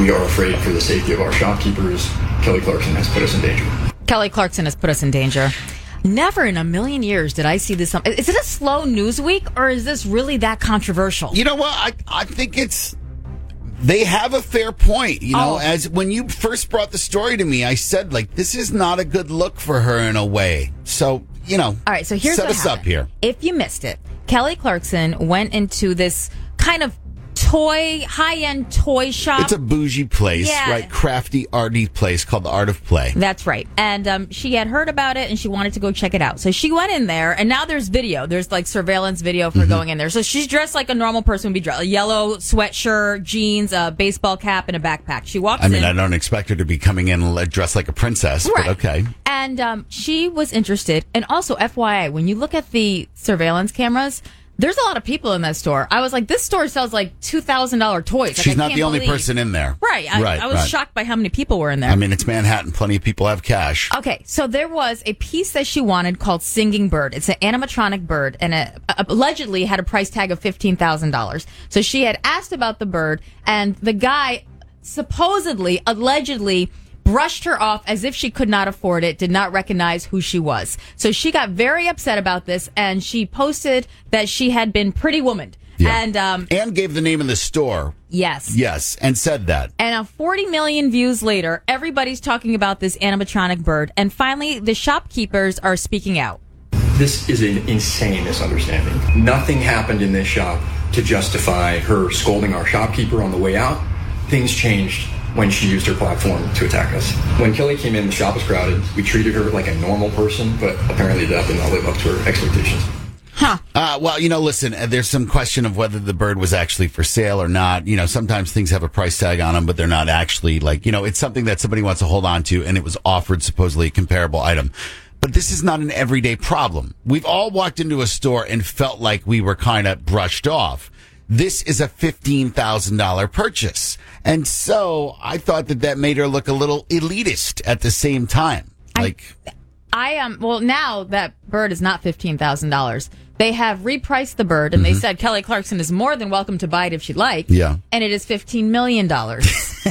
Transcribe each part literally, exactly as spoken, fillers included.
We are afraid for the safety of our shopkeepers. Kelly Clarkson has put us in danger. Kelly Clarkson has put us in danger. Never in a million years did I see this. Is it a slow news week, or is this really that controversial? You know what? I, I think it's... They have a fair point. You know, Oh. as when you first brought the story to me, I said, like, this is not a good look for her in a way. So, you know, All right, so here's set what us happened. up here. If you missed it, Kelly Clarkson went into this kind of toy, high-end toy shop. It's a bougie place, Yeah. right? Crafty, arty place called the Art of Play. That's right. And um, she had heard about it, and she wanted to go check it out. So she went in there, and now there's video. There's, like, surveillance video of her Mm-hmm. going in there. So she's dressed like a normal person would be dressed. A yellow sweatshirt, jeans, a baseball cap, and a backpack. She walks I mean, in. I don't expect her to be coming in le- dressed like a princess, Right. but okay. And um, she was interested. And also, F Y I, when you look at the surveillance cameras, there's a lot of people in that store. I was like, this store sells like two thousand dollars toys. Like, She's I not can't the only believe- person in there. Right. I, right, I was right. shocked by how many people were in there. I mean, it's Manhattan. Plenty of people have cash. Okay, so there was a piece that she wanted called Singing Bird. It's an animatronic bird, and it uh, allegedly had a price tag of fifteen thousand dollars. So she had asked about the bird, and the guy supposedly, allegedly, brushed her off as if she could not afford it, did not recognize who she was. So she got very upset about this, and she posted that she had been pretty womaned. Yeah. And, um, And gave the name of the store. yes. Yes, and said that. And now forty million views later, everybody's talking about this animatronic bird. And finally, the shopkeepers are speaking out. This is an insane misunderstanding. Nothing happened in this shop to justify her scolding our shopkeeper on the way out. Things changed when she used her platform to attack us. When Kelly came in, the shop was crowded. We treated her like a normal person, but apparently that did not live up to her expectations. Huh. Uh, well, you know, listen, uh, there's some question of whether the bird was actually for sale or not. You know, sometimes things have a price tag on them, but they're not actually, like, you know, it's something that somebody wants to hold on to, and it was offered supposedly a comparable item. But this is not an everyday problem. We've all walked into a store and felt like we were kind of brushed off. This is a fifteen thousand dollars purchase. And so I thought that that made her look a little elitist at the same time. Like, I am, um, well, now that bird is not fifteen thousand dollars. They have repriced the bird, and they said Kelly Clarkson is more than welcome to buy it if she'd like. Yeah. And it is fifteen million dollars.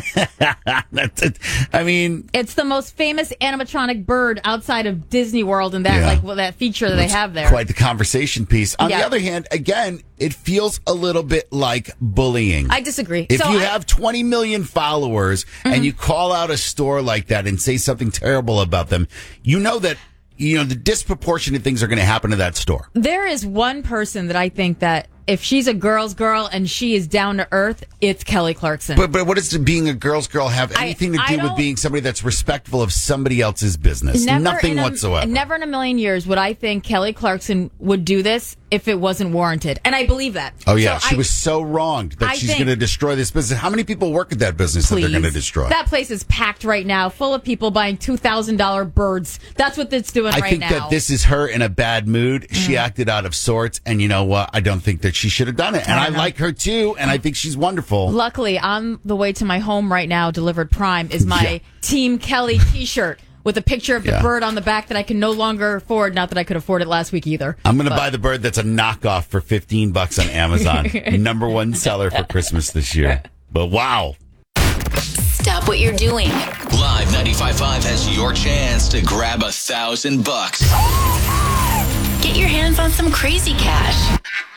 that's it. I mean, It's the most famous animatronic bird outside of Disney World, and that Yeah. like well, that feature that they it's have there. quite the conversation piece. On Yeah. the other hand, again, it feels a little bit like bullying. I disagree. If So you I- have twenty million followers and you call out a store like that and say something terrible about them, you know that, you know, the disproportionate things are going to happen to that store. There is one person that I think that if she's a girl's girl and she is down to earth, it's Kelly Clarkson. But but what does being a girl's girl have I- anything to I do with don't- being somebody that's respectful of somebody else's business? Never Nothing in a, whatsoever. Never in a million years would I think Kelly Clarkson would do this if it wasn't warranted. And I believe that. Oh, yeah. So she I- was so wronged that I she's think- going to destroy this business. How many people work at that business that Please. they're going to destroy? That place is packed right now, full of people buying two thousand dollars birds. That's what it's doing I right think now. that this is her in a bad mood. She acted out of sorts, and you know what? I don't think that she should have done it. And I, I know. like her too, and I think she's wonderful. Luckily, on the way to my home right now, delivered Prime, is my Yeah. Team Kelly t-shirt with a picture of the Yeah. bird on the back that I can no longer afford. Not that I could afford it last week either. I'm going to But- buy the bird that's a knockoff for fifteen bucks on Amazon. Number one seller for Christmas this year. But wow. Stop what you're doing. Live ninety-five point five has your chance to grab a thousand bucks. Get your hands on some crazy cash.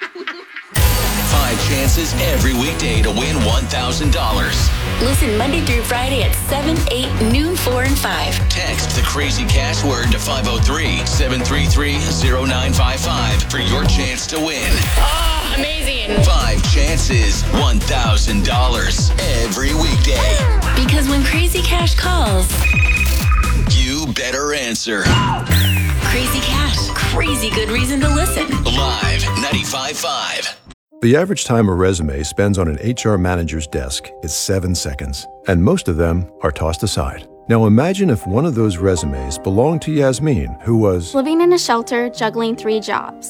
Five chances every weekday to win one thousand dollars. Listen Monday through Friday at seven, eight, noon, four, and five. Text the crazy cash word to five oh three, seven three three, oh nine five five for your chance to win. Oh, amazing. Five chances, one thousand dollars every weekday. Because when crazy cash calls, You better answer. crazy cash, crazy good reason to listen. Live ninety-five point five. The average time a resume spends on an H R manager's desk is seven seconds, and most of them are tossed aside. Now imagine if one of those resumes belonged to Yasmin, who was living in a shelter, juggling three jobs.